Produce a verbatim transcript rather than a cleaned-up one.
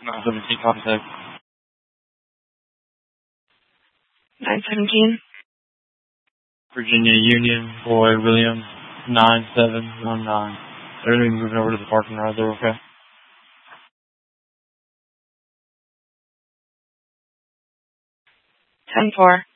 nine seventeen contact. nine seventeen. Virginia Union, Boy William, nine seven one nine. Everything's moving over to the parking lot there, okay? ten four.